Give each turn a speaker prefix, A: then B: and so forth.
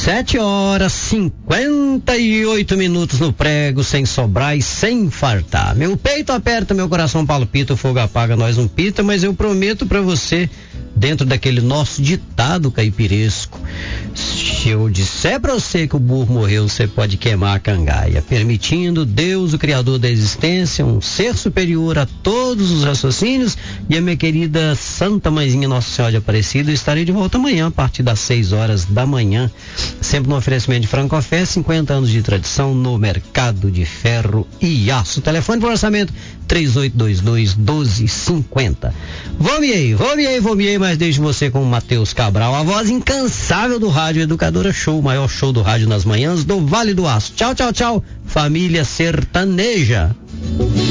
A: 7h58 no prego, sem sobrar e sem fartar. Meu peito aperta, meu coração palpita, o fogo apaga, nós não pita, mas eu prometo pra você, dentro daquele nosso ditado caipiresco, se eu disser pra você que o burro morreu, você pode queimar a cangaia, permitindo Deus, o Criador da existência, um ser superior a todos os raciocínios, e a minha querida Santa Mãezinha Nossa Senhora de Aparecida. Eu estarei de volta amanhã, a partir das 6 horas da manhã, sempre no oferecimento de Franco Café, 50 anos de tradição no mercado de ferro e aço. Telefone para orçamento 3822-1250. Vou-me, mas deixo você com o Matheus Cabral, a voz incansável do rádio Educadora Show, o maior show do rádio nas manhãs do Vale do Aço. Tchau, tchau, tchau, família sertaneja.